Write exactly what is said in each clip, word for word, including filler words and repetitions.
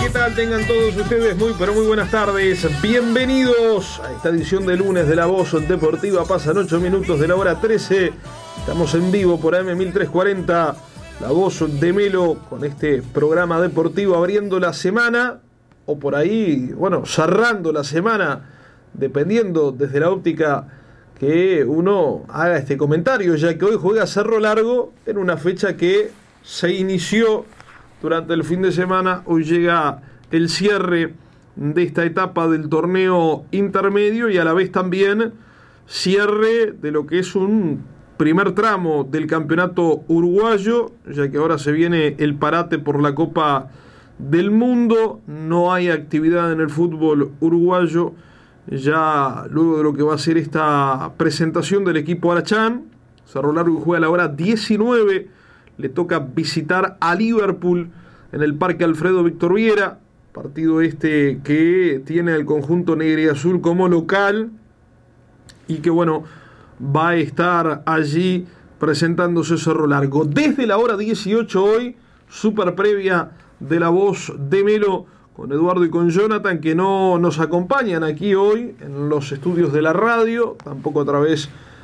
¿qué tal? Tengan todos ustedes muy, pero muy buenas tardes. Bienvenidos a esta edición de lunes de La Voz Deportiva. Pasan ocho minutos de la hora trece. Estamos en vivo por A M mil trescientos cuarenta, La Voz de Melo, con este programa deportivo abriendo la semana, o por ahí, bueno, cerrando la semana, dependiendo desde la óptica que uno haga este comentario, ya que hoy juega Cerro Largo en una fecha que se inició durante el fin de semana. Hoy llega el cierre de esta etapa del torneo intermedio y a la vez también cierre de lo que es un primer tramo del campeonato uruguayo, ya que ahora se viene el parate por la Copa del Mundo. No hay actividad en el fútbol uruguayo ya luego de lo que va a ser esta presentación del equipo Arachán. Cerro Largo juega a la hora diecinueve. Le toca visitar a Liverpool en el Parque Alfredo Víctor Viera. Partido este que tiene el conjunto negro y azul como local y que, bueno, va a estar allí presentándose Cerro Largo. Desde la hora dieciocho hoy, super previa de La Voz de Melo con Eduardo y con Jonathan, que no nos acompañan aquí hoy en los estudios de la radio, tampoco a través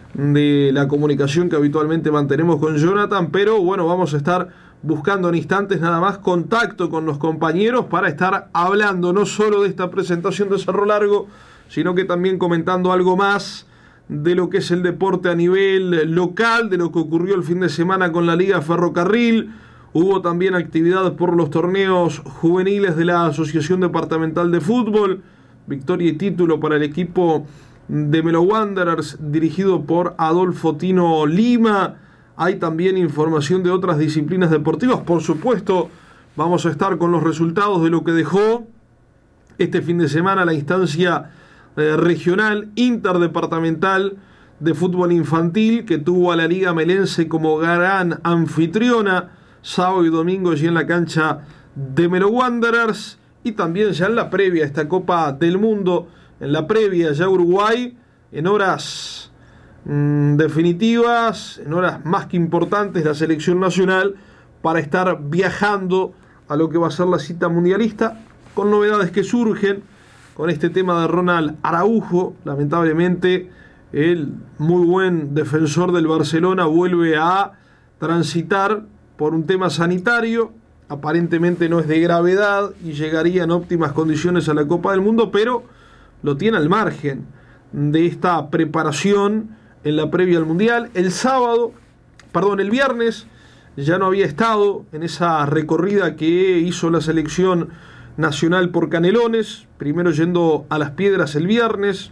de la comunicación que habitualmente mantenemos con Jonathan, pero bueno, vamos a estar buscando en instantes nada más contacto con los compañeros para estar hablando no solo de esta presentación de Cerro Largo, sino que también comentando algo más de lo que es el deporte a nivel local, de lo que ocurrió el fin de semana con la Liga Ferrocarril. Hubo también actividad por los torneos juveniles de la Asociación Departamental de Fútbol, victoria y título para el equipo de Melo Wanderers, dirigido por Adolfo Tino Lima. Hay también información de otras disciplinas deportivas. Por supuesto, vamos a estar con los resultados de lo que dejó este fin de semana la instancia eh, regional interdepartamental de fútbol infantil, que tuvo a la Liga Melense como gran anfitriona, sábado y domingo allí en la cancha de Melo Wanderers, y también ya en la previa a esta Copa del Mundo, en la previa ya Uruguay, en horas mmm, definitivas, en horas más que importantes, la selección nacional para estar viajando a lo que va a ser la cita mundialista, con novedades que surgen, con este tema de Ronald Araujo. Lamentablemente el muy buen defensor del Barcelona vuelve a transitar por un tema sanitario. Aparentemente no es de gravedad y llegaría en óptimas condiciones a la Copa del Mundo, pero lo tiene al margen de esta preparación en la previa al Mundial. El sábado, perdón, el viernes ya no había estado en esa recorrida que hizo la selección nacional por Canelones, primero yendo a Las Piedras el viernes,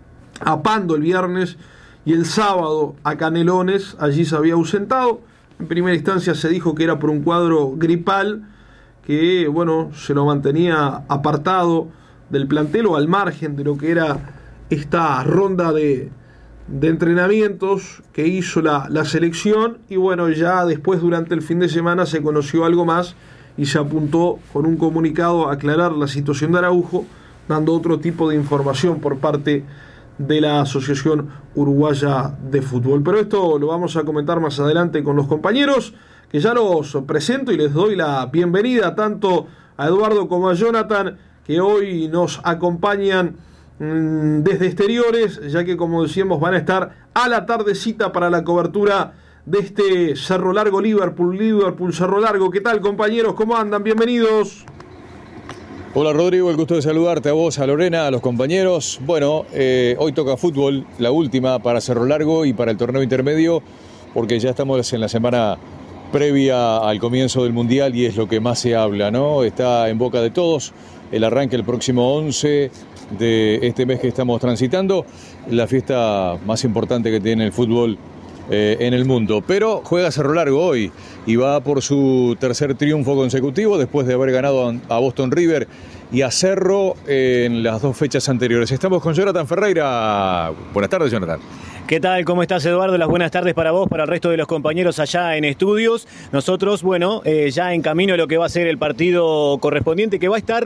a Pando el viernes, y el sábado a Canelones. Allí se había ausentado. En primera instancia se dijo que era por un cuadro gripal, que bueno, se lo mantenía apartado del plantel o al margen de lo que era esta ronda de, de entrenamientos que hizo la, la selección. Y bueno, ya después durante el fin de semana se conoció algo más y se apuntó con un comunicado a aclarar la situación de Araujo, dando otro tipo de información por parte de la Asociación Uruguaya de Fútbol. Pero esto lo vamos a comentar más adelante con los compañeros, que ya los presento y les doy la bienvenida tanto a Eduardo como a Jonathan, que hoy nos acompañan mmm, desde exteriores, ya que, como decíamos, van a estar a la tardecita para la cobertura de este Cerro Largo Liverpool, Liverpool Cerro Largo. ¿Qué tal, compañeros? ¿Cómo andan? Bienvenidos. Hola Rodrigo, el gusto de saludarte a vos, a Lorena, a los compañeros. Bueno, eh, hoy toca fútbol, la última para Cerro Largo y para el torneo intermedio, porque ya estamos en la semana previa al comienzo del Mundial y es lo que más se habla, ¿no? Está en boca de todos el arranque el próximo once de este mes que estamos transitando, la fiesta más importante que tiene el fútbol eh, en el mundo. Pero juega Cerro Largo hoy y va por su tercer triunfo consecutivo después de haber ganado a Boston River y a Cerro en las dos fechas anteriores. Estamos con Jonathan Ferreira. Buenas tardes, Jonathan. ¿Qué tal? ¿Cómo estás, Eduardo? Las buenas tardes para vos, para el resto de los compañeros allá en estudios. Nosotros, bueno, eh, ya en camino a lo que va a ser el partido correspondiente, que va a estar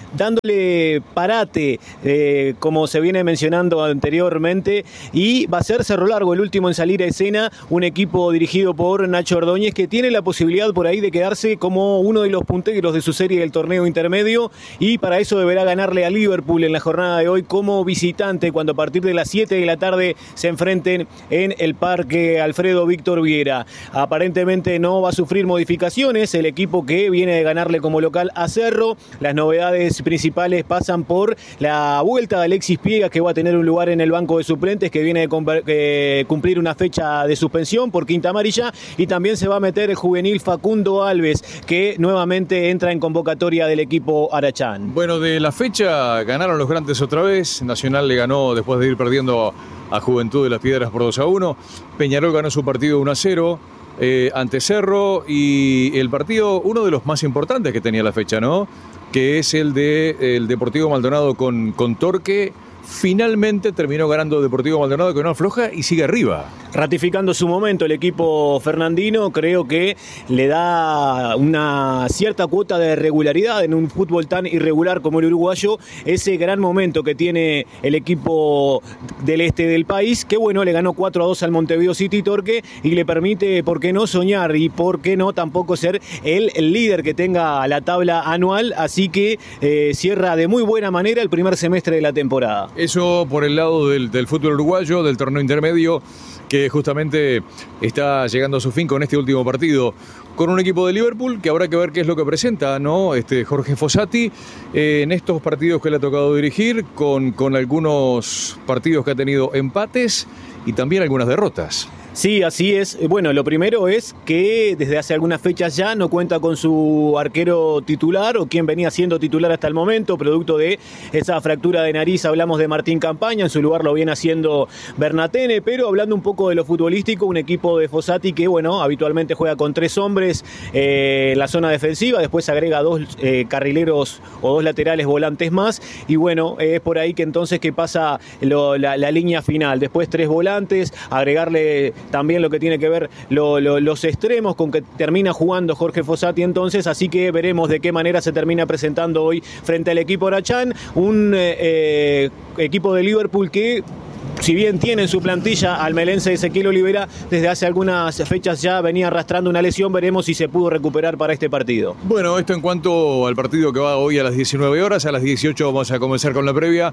dándole parate, eh, como se viene mencionando anteriormente, y va a ser Cerro Largo el último en salir a escena, un equipo dirigido por Nacho Ordóñez, que tiene la posibilidad por ahí de quedarse como uno de los punteros de su serie del torneo intermedio, y para eso deberá ganarle a Liverpool en la jornada de hoy como visitante, cuando a partir de las siete de la tarde se enfrenta en el Parque Alfredo Víctor Viera. Aparentemente no va a sufrir modificaciones el equipo que viene de ganarle como local a Cerro. Las novedades principales pasan por la vuelta de Alexis Piegas, que va a tener un lugar en el banco de suplentes, que viene de cumplir una fecha de suspensión por quinta amarilla, y también se va a meter el juvenil Facundo Alves, que nuevamente entra en convocatoria del equipo Arachán. Bueno, de la fecha ganaron los grandes otra vez. Nacional le ganó después de ir perdiendo a Juventud de las Piedras por dos a uno. Peñarol ganó su partido uno a cero eh, ante Cerro, y el partido, uno de los más importantes que tenía la fecha, ¿no? Que es el de el Deportivo Maldonado con, con Torque. Finalmente terminó ganando Deportivo Maldonado, que no afloja y sigue arriba. Ratificando su momento el equipo fernandino, creo que le da una cierta cuota de regularidad en un fútbol tan irregular como el uruguayo, ese gran momento que tiene el equipo del este del país, que bueno, le ganó cuatro a dos al Montevideo City Torque, y le permite, por qué no, soñar, y por qué no tampoco ser el, el líder que tenga la tabla anual, así que eh, cierra de muy buena manera el primer semestre de la temporada. Eso por el lado del, del fútbol uruguayo, del torneo intermedio, que justamente está llegando a su fin con este último partido, con un equipo de Liverpool que habrá que ver qué es lo que presenta, ¿no? Este Jorge Fossati eh, en estos partidos que le ha tocado dirigir, con, con algunos partidos que ha tenido empates y también algunas derrotas. Sí, así es. Bueno, lo primero es que desde hace algunas fechas ya no cuenta con su arquero titular, o quien venía siendo titular hasta el momento, producto de esa fractura de nariz. Hablamos de Martín Campaña, en su lugar lo viene haciendo Bernatene, pero hablando un poco de lo futbolístico, un equipo de Fossati que, bueno, habitualmente juega con tres hombres eh, en la zona defensiva, después agrega dos eh, carrileros o dos laterales volantes más, y bueno, es por ahí que entonces que pasa lo, la, la línea final. Después tres volantes, agregarle también lo que tiene que ver lo, lo, los extremos, con que termina jugando Jorge Fossati entonces, así que veremos de qué manera se termina presentando hoy frente al equipo Arachán, un eh, equipo de Liverpool que, si bien tiene en su plantilla al melense Ezequiel Olivera, desde hace algunas fechas ya venía arrastrando una lesión. Veremos si se pudo recuperar para este partido. Bueno, esto en cuanto al partido que va hoy a las diecinueve horas. A las dieciocho vamos a comenzar con la previa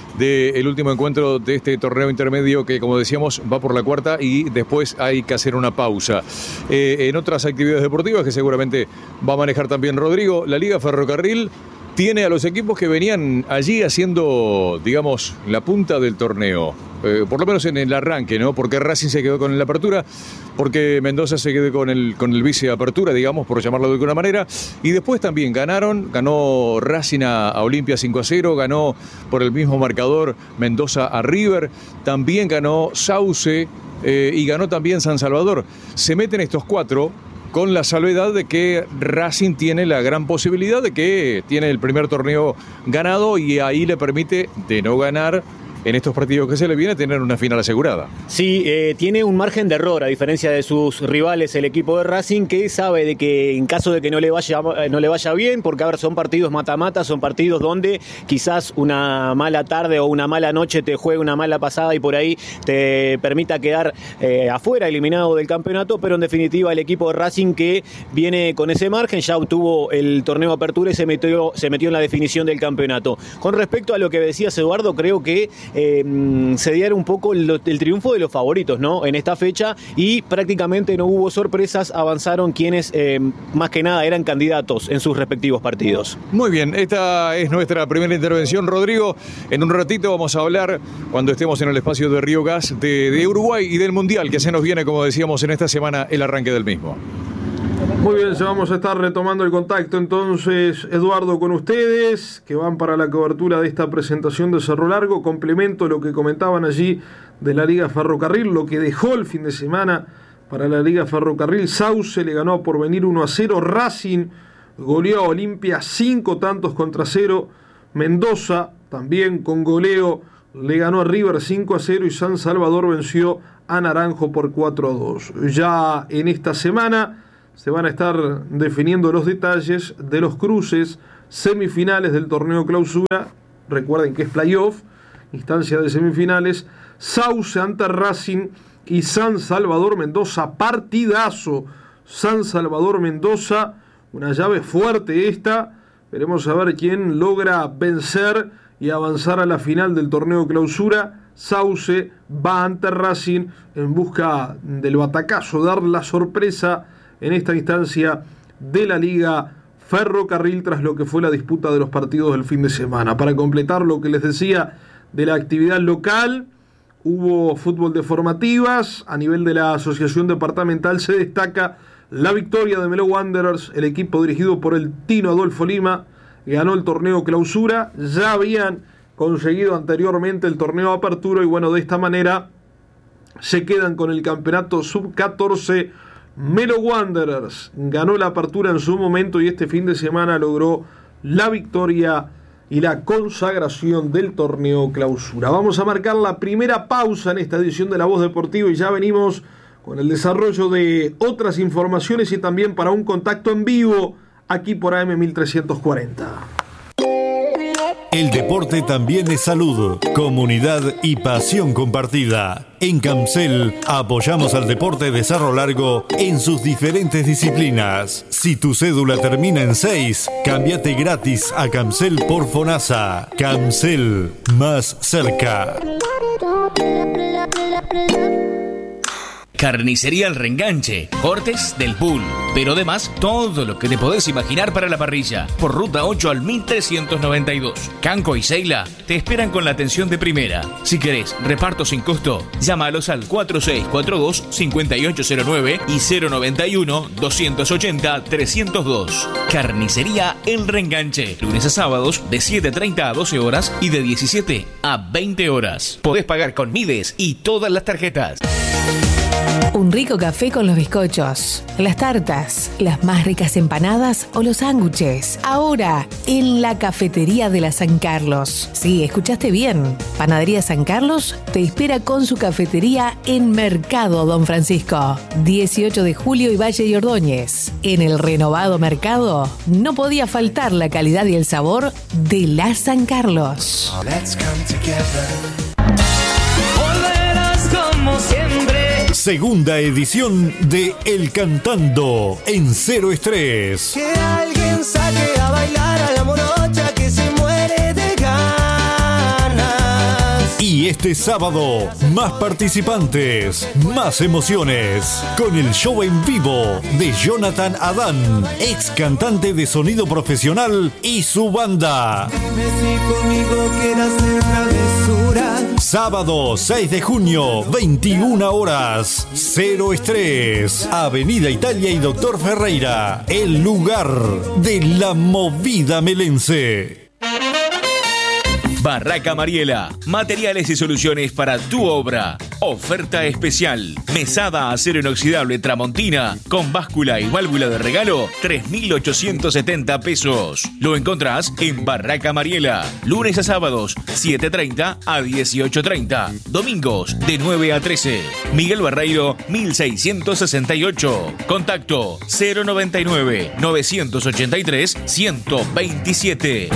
del último encuentro de este torneo intermedio, que, como decíamos, va por la cuarta, y después hay que hacer una pausa. Eh, en otras actividades deportivas que seguramente va a manejar también Rodrigo, la Liga Ferrocarril tiene a los equipos que venían allí haciendo, digamos, la punta del torneo, eh, por lo menos en el arranque, ¿no? Porque Racing se quedó con la apertura, porque Mendoza se quedó con el, con el vice-apertura, digamos, por llamarlo de alguna manera, y después también ganaron, ganó Racing a, a Olimpia cinco a cero, ganó por el mismo marcador Mendoza a River, también ganó Sauce eh, y ganó también San Salvador. Se meten estos cuatro, con la salvedad de que Racing tiene la gran posibilidad de que tiene el primer torneo ganado, y ahí le permite, de no ganar en estos partidos que se le viene, tener una final asegurada. Sí, eh, tiene un margen de error, a diferencia de sus rivales, el equipo de Racing, que sabe de que en caso de que no le vaya, no le vaya bien, porque a ver, son partidos mata-mata, son partidos donde quizás una mala tarde o una mala noche te juegue una mala pasada y por ahí te permita quedar eh, afuera, eliminado del campeonato, pero en definitiva el equipo de Racing, que viene con ese margen, ya obtuvo el torneo de apertura y se metió, se metió en la definición del campeonato. Con respecto a lo que decías, Eduardo, creo que Eh, se diera un poco el, el triunfo de los favoritos, ¿no? En esta fecha, y prácticamente no hubo sorpresas, avanzaron quienes eh, más que nada eran candidatos en sus respectivos partidos. Muy bien, esta es nuestra primera intervención, Rodrigo. En un ratito vamos a hablar, cuando estemos en el espacio de Río Gas, de, de Uruguay y del Mundial, que se nos viene, como decíamos, en esta semana, el arranque del mismo. Muy bien, ya vamos a estar retomando el contacto entonces, Eduardo, con ustedes, que van para la cobertura de esta presentación de Cerro Largo. Complemento lo que comentaban allí de la Liga Ferrocarril, lo que dejó el fin de semana para la Liga Ferrocarril. Sauce le ganó por venir uno a cero, Racing goleó a Olimpia cinco tantos contra cero, Mendoza también con goleo le ganó a River cinco a cero y San Salvador venció a Naranjo por cuatro a dos. Ya en esta semana se van a estar definiendo los detalles de los cruces semifinales del torneo Clausura. Recuerden que es playoff, instancia de semifinales. Sauce ante Racing y San Salvador Mendoza, partidazo. San Salvador Mendoza, una llave fuerte esta. Veremos a ver quién logra vencer y avanzar a la final del torneo Clausura. Sauce va ante Racing en busca del batacazo, dar la sorpresa en esta instancia de la Liga Ferrocarril tras lo que fue la disputa de los partidos del fin de semana. Para completar lo que les decía de la actividad local, hubo fútbol de formativas. A nivel de la asociación departamental se destaca la victoria de Melo Wanderers. El equipo dirigido por el Tino Adolfo Lima ganó el torneo Clausura. Ya habían conseguido anteriormente el torneo Apertura y bueno, de esta manera se quedan con el campeonato sub catorce. Melo Wanderers ganó la Apertura en su momento y este fin de semana logró la victoria y la consagración del torneo Clausura. Vamos a marcar la primera pausa en esta edición de La Voz Deportiva y ya venimos con el desarrollo de otras informaciones y también para un contacto en vivo aquí por A M mil trescientos cuarenta. El deporte también es salud, comunidad y pasión compartida. En Camcel apoyamos al deporte de Cerro Largo en sus diferentes disciplinas. Si tu cédula termina en seis, cámbiate gratis a Camcel por FONASA. Camcel, más cerca. Carnicería El Reenganche, cortes del pool, pero además todo lo que te podés imaginar para la parrilla. Por Ruta ocho al mil trescientos noventa y dos. Canco y Seila te esperan con la atención de primera. Si querés reparto sin costo, llámalos al cuatro seis cuatro dos, cinco ocho cero nueve y cero noventa y uno, doscientos ochenta, trescientos dos. Carnicería El Reenganche, lunes a sábados de siete treinta a doce horas y de diecisiete a veinte horas. Podés pagar con Mides y todas las tarjetas. Un rico café con los bizcochos, las tartas, las más ricas empanadas o los sándwiches. Ahora, en la Cafetería de la San Carlos. Sí, escuchaste bien. Panadería San Carlos te espera con su cafetería en Mercado Don Francisco. dieciocho de julio y Valle y Ordóñez. En el renovado mercado no podía faltar la calidad y el sabor de la San Carlos. Let's come together. Volverás como siempre. Segunda edición de El Cantando en Cero Estrés. Que alguien saque a bailar a la morocha que se muere de ganas. Y este sábado, más participantes, más emociones. Con el show en vivo de Jonathan Adán, ex cantante de sonido profesional y su banda. Dime si conmigo quieras hacer travesura. Sábado seis de junio, veintiuna horas. Cero Estrés. Avenida Italia y Doctor Ferreira. El lugar de la movida melense. Barraca Mariela, materiales y soluciones para tu obra. Oferta especial. Mesada acero inoxidable Tramontina con báscula y válvula de regalo, tres mil ochocientos setenta pesos. Lo encontrás en Barraca Mariela. Lunes a sábados, siete treinta a dieciocho treinta. Domingos, de nueve a trece. Miguel Barreiro, mil seiscientos sesenta y ocho. Contacto cero noventa y nueve, novecientos ochenta y tres, ciento veintisiete.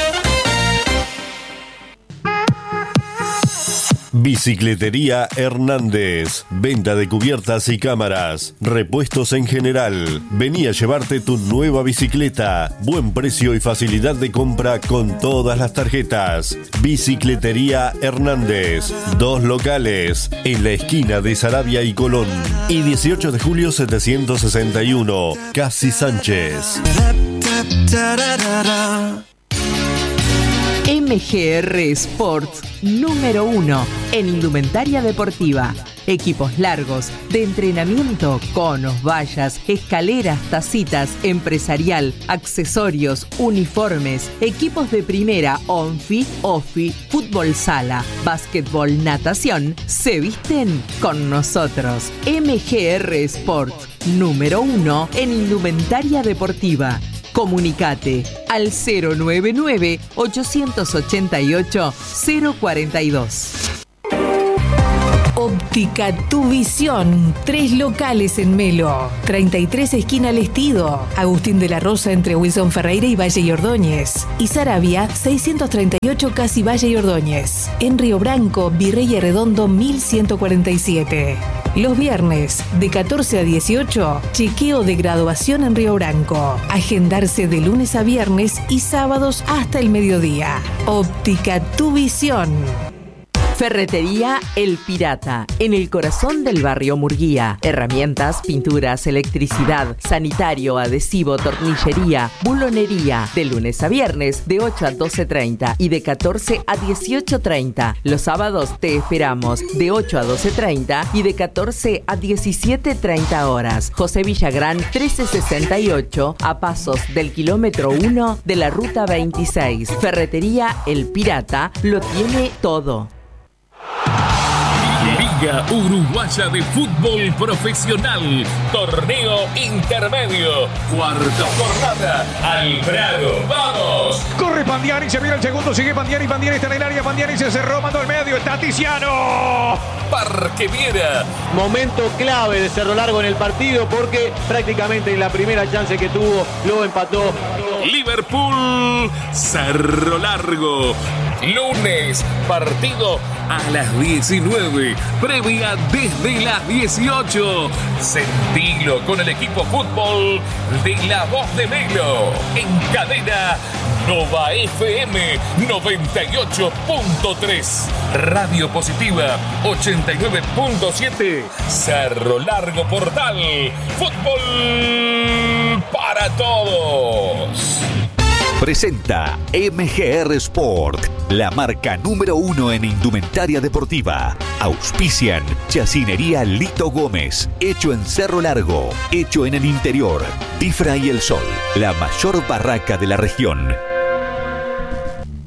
Bicicletería Hernández. Venta de cubiertas y cámaras. Repuestos en general. Vení a llevarte tu nueva bicicleta. Buen precio y facilidad de compra con todas las tarjetas. Bicicletería Hernández. Dos locales. En la esquina de Saravia y Colón. Y dieciocho de julio setecientos sesenta y uno. Casi Sánchez. M G R Sports, número uno en indumentaria deportiva. Equipos largos, de entrenamiento, conos, vallas, escaleras, tacitas, empresarial, accesorios, uniformes, equipos de primera, onfi, ofi, fútbol sala, básquetbol, natación, se visten con nosotros. M G R Sports, número uno en indumentaria deportiva. Comunicate al cero nueve nueve, ocho ocho ocho, cero cuatro dos. Óptica Tu Visión, tres locales en Melo, treinta y tres esquina Lestido, Agustín de la Rosa entre Wilson Ferreira y Valle y Ordóñez, y Saravia seiscientos treinta y ocho casi Valle y Ordóñez, en Río Branco, Virrey Arredondo mil ciento cuarenta y siete. Los viernes, de catorce a dieciocho, chequeo de graduación en Río Branco. Agendarse de lunes a viernes y sábados hasta el mediodía. Óptica Tu Visión. Ferretería El Pirata, en el corazón del barrio Murguía. Herramientas, pinturas, electricidad, sanitario, adhesivo, tornillería, bulonería. De lunes a viernes, de ocho a doce treinta y de catorce a dieciocho treinta. Los sábados te esperamos, de ocho a doce treinta y de catorce a diecisiete treinta horas. José Villagrán, trece sesenta y ocho, a pasos del kilómetro uno de la ruta veintiséis. Ferretería El Pirata lo tiene todo. Liga Uruguaya de Fútbol Profesional, torneo intermedio, cuarta jornada, Albrado, ¡vamos! Corre Pandiani, se viene el segundo, sigue Pandiani, Pandiani está en el área, Pandiani se cerró, mandó al medio, está Tiziano. Parque Viera. Momento clave de Cerro Largo en el partido porque prácticamente en la primera chance que tuvo lo empató. Liverpool, Cerro Largo. Lunes, partido a las diecinueve, previa desde las dieciocho. Sentilo con el equipo fútbol de La Voz de Melo. En cadena Nova F M noventa y ocho punto tres. Radio Positiva ochenta y nueve punto siete. Cerro Largo Portal. Fútbol para todos. Presenta M G R Sport, la marca número uno en indumentaria deportiva. Auspician Chacinería Lito Gómez, hecho en Cerro Largo, hecho en el interior. Tifra y el Sol, la mayor barraca de la región.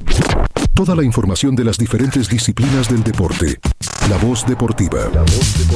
Toda la información de las diferentes disciplinas del deporte. La Voz Deportiva. La Voz Deportiva.